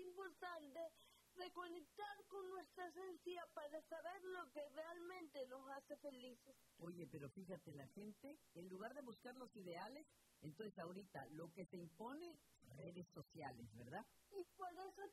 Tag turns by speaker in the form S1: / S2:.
S1: importante reconectar con nuestra esencia para saber lo que realmente nos hace felices.
S2: Oye, pero fíjate, la gente, en lugar de buscar los ideales, entonces ahorita lo que se impone, redes sociales, ¿verdad?
S1: Y por eso